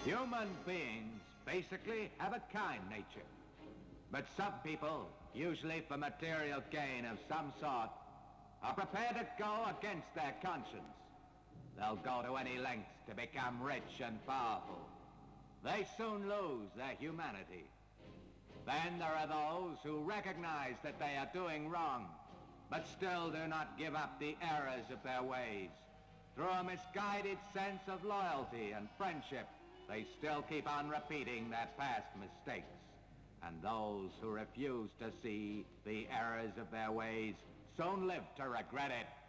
Human beings basically have a kind nature. But some people, usually for material gain of some sort, are prepared to go against their conscience. They'll go to any lengths to become rich and powerful. They soon lose their humanity. Then there are those who recognize that they are doing wrong, but still do not give up the errors of their ways. Through a misguided sense of loyalty and friendship, they still keep on repeating their past mistakes. And those who refuse to see the errors of their ways soon live to regret it.